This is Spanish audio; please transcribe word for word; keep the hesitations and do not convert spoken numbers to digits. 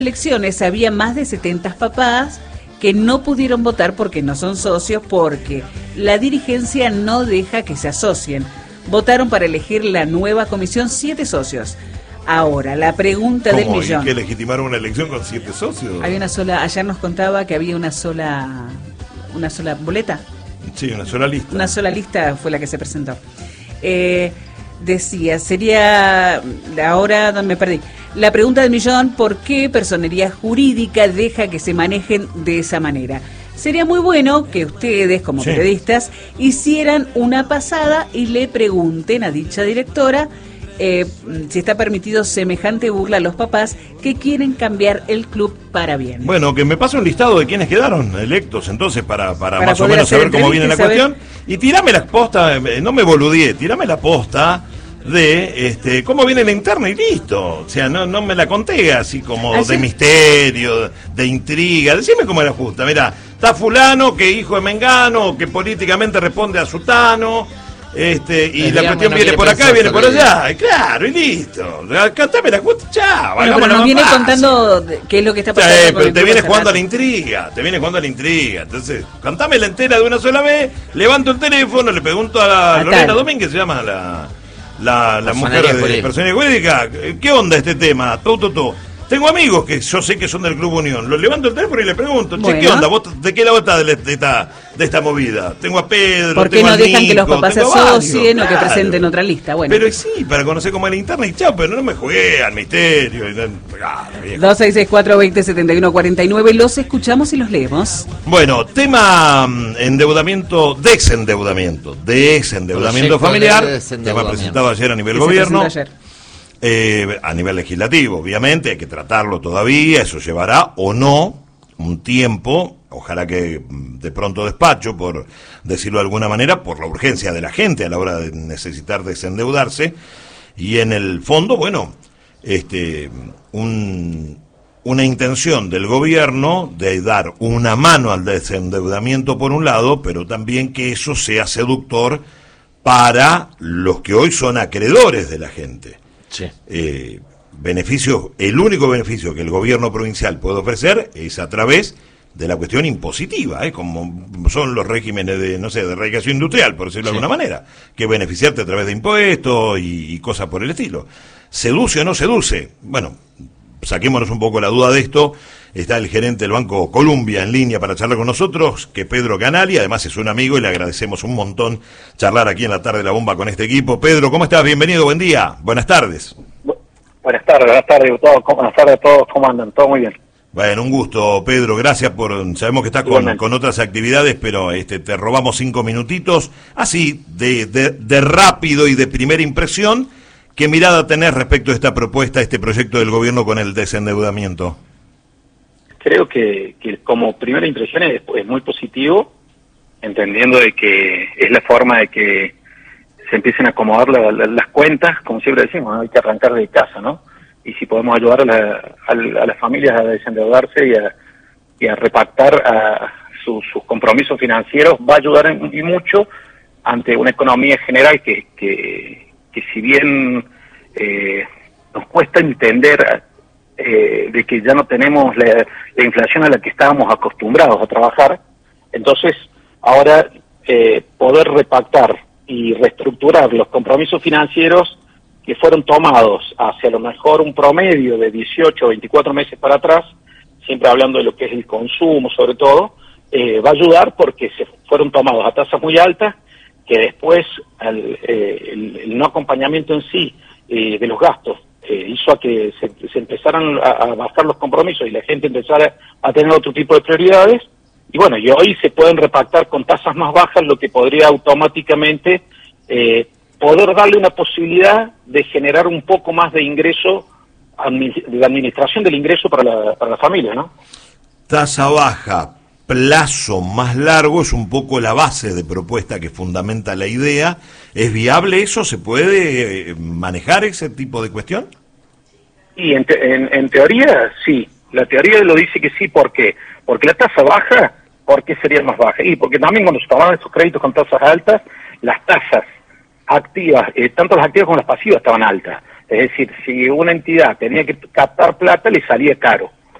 elecciones había más de setenta papás que no pudieron votar porque no son socios, porque la dirigencia no deja que se asocien. Votaron para elegir la nueva comisión siete socios. Ahora, la pregunta del millón. ¿Y que legitimaron una elección con siete socios? Hay una sola, ayer nos contaba que había una sola, una sola boleta. Sí, una sola lista. Una sola lista fue la que se presentó. Eh, decía, sería, ahora me perdí. La pregunta del millón, ¿por qué personería jurídica deja que se manejen de esa manera? Sería muy bueno que ustedes, como sí. periodistas, hicieran una pasada y le pregunten a dicha directora eh, si está permitido semejante burla a los papás que quieren cambiar el club para bien. Bueno, que me pase un listado de quienes quedaron electos, entonces, para, para, para más o menos saber cómo viene la saber... cuestión. Y tirame la posta, no me boludeé, tirame la posta de este cómo viene la interna y listo. O sea, no no me la conté así como ¿Así? de misterio, de intriga. Decime cómo era justa. Mira, está fulano que hijo de Mengano, que políticamente responde a Sutano, este y el la cuestión viene por acá y viene por allá. Y claro, y listo. Cantame la justa, chao. Bueno, pero nos viene fácil. contando qué es lo que está pasando. Sí, pero te viene jugando a la intriga, te viene jugando a la intriga. Entonces, cantame la entera de una sola vez, levanto el teléfono, le pregunto a la a Lorena tal. Domínguez, se llama la La, la mujer de personalidad jurídica, ¿qué onda este tema? Tú, tú, tú. Tengo amigos que yo sé que son del Club Unión. Los levanto el teléfono y le pregunto, che, bueno. ¿qué onda? ¿Vos de qué lado estás de, de, esta, de esta movida? Tengo a Pedro, ¿por qué tengo no a dejan Nico, que los papás se asocien o claro. que presenten otra lista? Bueno. Pero sí, para conocer cómo es la interna y chao, pero no me juegue al misterio. dos seis seis cuatro veinte setenta y uno cuarenta y nueve, los escuchamos y los leemos. Bueno, tema endeudamiento, desendeudamiento, desendeudamiento familiar, tema presentado ayer a nivel gobierno. Eh, a nivel legislativo, obviamente, hay que tratarlo todavía, eso llevará o no un tiempo, ojalá que de pronto despacho, por decirlo de alguna manera, por la urgencia de la gente a la hora de necesitar desendeudarse, y en el fondo, bueno, este, un, una intención del gobierno de dar una mano al desendeudamiento por un lado, pero también que eso sea seductor para los que hoy son acreedores de la gente. Sí. Eh, beneficio, el único beneficio que el gobierno provincial puede ofrecer es a través de la cuestión impositiva, ¿eh? Como son los regímenes de, no sé, de erradicación industrial, por decirlo sí. de alguna manera, que beneficiarte a través de impuestos y, y cosas por el estilo. ¿Seduce o no seduce? Bueno, saquémonos un poco la duda de esto. Está el gerente del Banco Columbia en línea para charlar con nosotros, que Pedro Canali, además es un amigo y le agradecemos un montón charlar aquí en la tarde de la bomba con este equipo. Pedro, ¿cómo estás? Bienvenido, buen día, buenas tardes. Buenas tardes, buenas tardes a todos, buenas tardes a todos, ¿cómo andan? Todo muy bien. Bueno, un gusto, Pedro, gracias por, sabemos que estás con, con otras actividades, pero este te robamos cinco minutitos, así, de, de, de rápido y de primera impresión. ¿Qué mirada tenés respecto a esta propuesta, este proyecto del gobierno con el desendeudamiento? Creo que, que como primera impresión es, es muy positivo, entendiendo de que es la forma de que se empiecen a acomodar la, la, las cuentas, como siempre decimos, ¿no? Hay que arrancar de casa, ¿no? Y si podemos ayudar a, la, a, a las familias a desendeudarse y a, y a repactar a su, sus compromisos financieros, va a ayudar en, y mucho ante una economía general que, que, que si bien eh, nos cuesta entender eh, de que ya no tenemos la, la inflación a la que estábamos acostumbrados a trabajar, entonces ahora eh, poder repactar y reestructurar los compromisos financieros que fueron tomados hacia a lo mejor un promedio de dieciocho o veinticuatro meses para atrás, siempre hablando de lo que es el consumo sobre todo, eh, va a ayudar porque se fueron tomados a tasas muy altas, que después el, eh, el, el no acompañamiento en sí eh, de los gastos eh, hizo a que se, se empezaran a, a bajar los compromisos y la gente empezara a tener otro tipo de prioridades, y bueno, y hoy se pueden repactar con tasas más bajas, lo que podría automáticamente eh, poder darle una posibilidad de generar un poco más de ingreso, de la administración del ingreso para la, para la familia, ¿no? Tasa baja, plazo más largo, es un poco la base de propuesta que fundamenta la idea. ¿Es viable eso? ¿Se puede manejar ese tipo de cuestión? Y en, te, en, en teoría, sí. La teoría lo dice que sí. ¿Por qué? Porque la tasa baja, ¿por qué sería más baja? Y porque también cuando se tomaban esos créditos con tasas altas, las tasas activas, eh, tanto las activas como las pasivas estaban altas. Es decir, si una entidad tenía que captar plata, le salía caro.